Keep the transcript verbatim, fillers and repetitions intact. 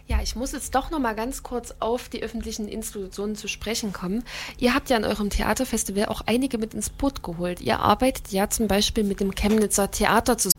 Ja, ich muss jetzt doch noch mal ganz kurz auf die öffentlichen Institutionen zu sprechen kommen. Ihr habt ja in eurem Theaterfestival auch einige mit ins Boot geholt. Ihr arbeitet ja zum Beispiel mit dem Chemnitzer Theater zusammen.